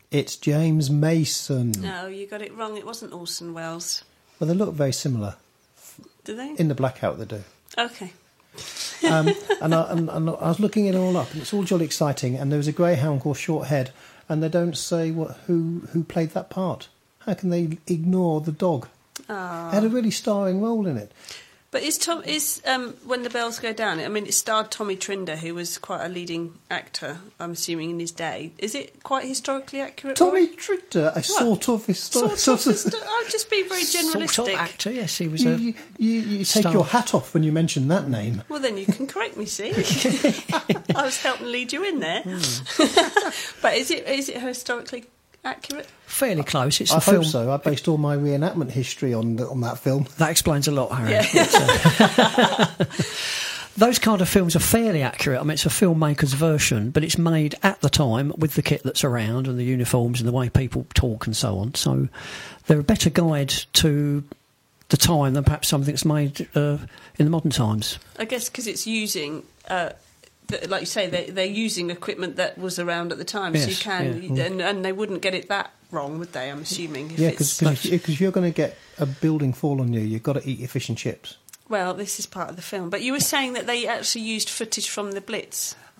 It's James Mason. No, you got it wrong. It wasn't Orson Welles. Well, they look very similar. Do they? In the blackout, they do. Okay. And I was looking it all up, and it's all jolly exciting. And there was a greyhound called Shorthead, and they don't say who played that part. How can they ignore the dog? Oh. It had a really starring role in it. But is When the Bells Go Down? I mean, it starred Tommy Trinder, who was quite a leading actor, I'm assuming, in his day. Is it quite historically accurate? Tommy Trinder, sort of historical. I'll just be very generalistic. Sort of actor, yes, he was You take star. your hat off when you mention that name. Well, then you can correct me, see? I was helping lead you in there. But is it historically accurate? fairly close. It's I a film. hope so. I based all my reenactment history on that film. That explains a lot, Harry. Yeah. Those kind of films are fairly accurate. I mean, it's a filmmaker's version, but it's made at the time with the kit that's around and the uniforms and the way people talk and so on. So they're a better guide to the time than perhaps something that's made in the modern times. I guess because it's using, like you say, they're using equipment that was around at the time, Yes, so you can, yeah. and they wouldn't get it that wrong, would they? I'm assuming. Yeah, because if you're going to get a building fall on you, you've got to eat your fish and chips. Well, this is part of the film. But you were saying that they actually used footage from the Blitz